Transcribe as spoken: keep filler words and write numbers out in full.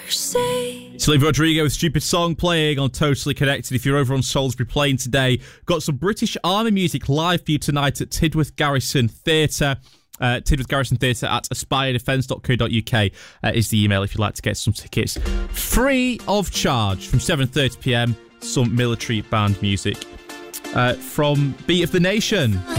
It's Olivia Rodrigo with Stupid Song playing on Totally Connected. If you're over on Salisbury playing today, got some British Army music live for you tonight at Tidworth Garrison Theatre. Uh, Tidworth Garrison Theatre at aspire defence dot co dot uk uh, is the email if you'd like to get some tickets. Free of charge from seven thirty p m, some military band music. Uh, from Beat of the Nation.